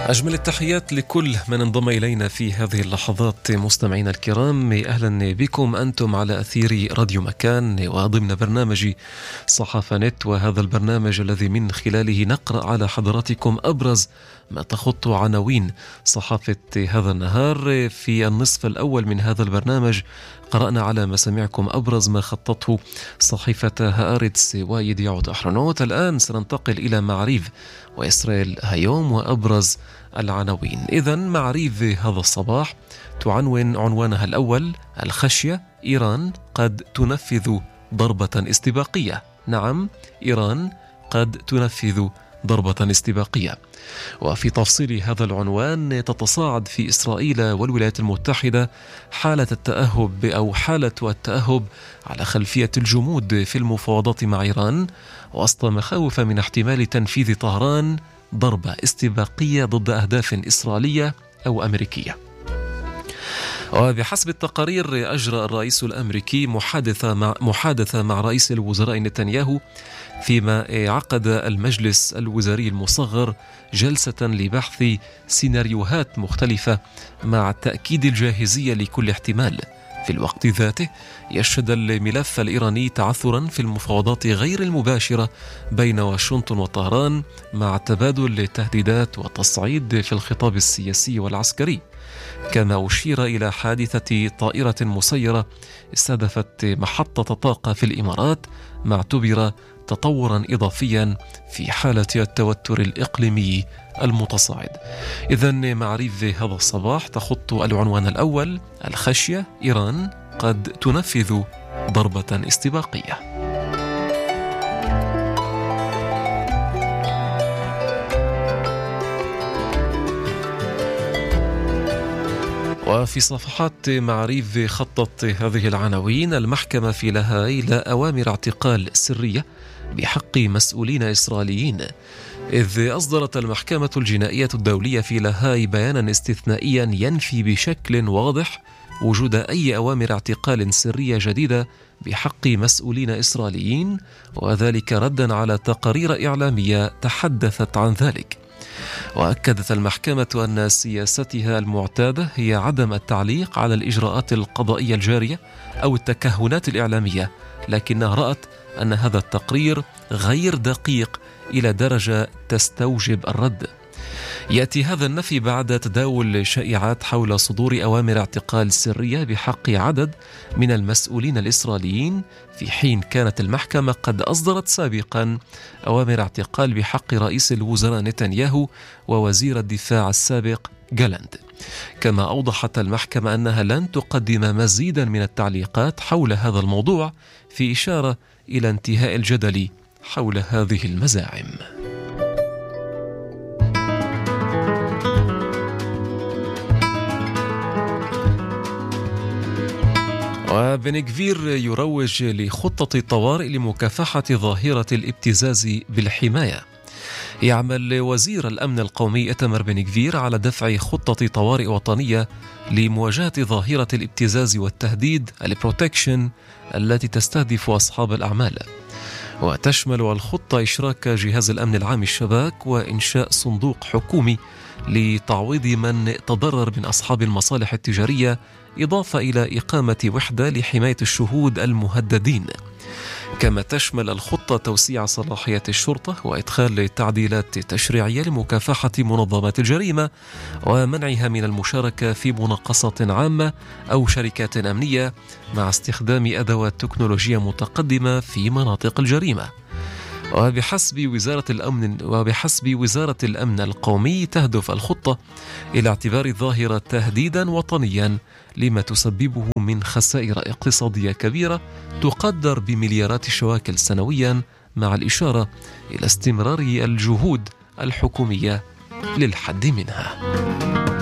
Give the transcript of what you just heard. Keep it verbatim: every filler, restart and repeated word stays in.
أجمل التحيات لكل من انضم إلينا في هذه اللحظات. مستمعينا الكرام، أهلا بكم. أنتم على أثير راديو مكان وضمن برنامج صحافة نت، وهذا البرنامج الذي من خلاله نقرأ على حضراتكم أبرز ما تخط عناوين صحافة هذا النهار. في النصف الأول من هذا البرنامج قرأنا على مسامعكم أبرز ما خطته صحيفة هآرتس ويديعوت أحرنوت. الآن سننتقل إلى معريف وإسرائيل هيوم وأبرز العناوين. إذن معريف هذا الصباح تعنون عنوانها الأول: الخشية، إيران قد تنفذ ضربة استباقية. نعم، إيران قد تنفذ ضربة استباقية. وفي تفصيل هذا العنوان: تتصاعد في إسرائيل والولايات المتحدة حالة التأهب أو حالة التأهب على خلفية الجمود في المفاوضات مع إيران، وسط مخاوف من احتمال تنفيذ طهران ضربة استباقية ضد أهداف إسرائيلية أو أمريكية. وبحسب التقارير أجرى الرئيس الأمريكي محادثة مع, محادثة مع رئيس الوزراء نتنياهو، فيما عقد المجلس الوزاري المصغر جلسة لبحث سيناريوهات مختلفة مع تأكيد الجاهزية لكل احتمال. في الوقت ذاته يشهد الملف الإيراني تعثرا في المفاوضات غير المباشرة بين واشنطن وطهران، مع تبادل التهديدات والتصعيد في الخطاب السياسي والعسكري. كما أشير إلى حادثة طائرة مسيرة استهدفت محطة طاقة في الإمارات، ما اعتبر تطورا إضافيا في حالة التوتر الإقليمي المتصاعد. إذن معريف هذا الصباح تخط العنوان الأول: الخشية، إيران قد تنفذ ضربة استباقية. وفي صفحات معريف خطت هذه العناوين: المحكمة في لاهاي لا أوامر اعتقال سرية بحق مسؤولين إسرائيليين، إذ أصدرت المحكمة الجنائية الدولية في لاهاي بيانا استثنائيا ينفي بشكل واضح وجود أي أوامر اعتقال سرية جديدة بحق مسؤولين إسرائيليين، وذلك ردا على تقارير إعلامية تحدثت عن ذلك. وأكدت المحكمة أن سياستها المعتادة هي عدم التعليق على الإجراءات القضائية الجارية أو التكهنات الإعلامية، لكنها رأت أن هذا التقرير غير دقيق إلى درجة تستوجب الرد. يأتي هذا النفي بعد تداول شائعات حول صدور أوامر اعتقال سرية بحق عدد من المسؤولين الإسرائيليين، في حين كانت المحكمة قد أصدرت سابقا أوامر اعتقال بحق رئيس الوزراء نتنياهو ووزير الدفاع السابق جالنت. كما أوضحت المحكمة أنها لن تقدم مزيدا من التعليقات حول هذا الموضوع، في إشارة إلى انتهاء الجدل حول هذه المزاعم. وبن غفير يروج لخطة طوارئ لمكافحة ظاهرة الابتزاز بالحماية. يعمل وزير الأمن القومي إتمر بن غفير على دفع خطة طوارئ وطنية لمواجهة ظاهرة الابتزاز والتهديد البروتكشن التي تستهدف أصحاب الأعمال، وتشمل الخطة إشراك جهاز الأمن العام الشباك وإنشاء صندوق حكومي لتعويض من تضرر من أصحاب المصالح التجارية، إضافة إلى إقامة وحدة لحماية الشهود المهددين. كما تشمل الخطة توسيع صلاحيات الشرطة وإدخال تعديلات تشريعية لمكافحة منظمات الجريمة ومنعها من المشاركة في مناقصة عامة أو شركات أمنية، مع استخدام أدوات تكنولوجية متقدمة في مناطق الجريمة. وبحسب وزارة الأمن وبحسب وزارة الأمن القومي تهدف الخطة إلى اعتبار الظاهرة تهديدا وطنيا لما تسببه من خسائر اقتصادية كبيرة تقدر بمليارات الشواكل سنويا، مع الإشارة إلى استمرار الجهود الحكومية للحد منها.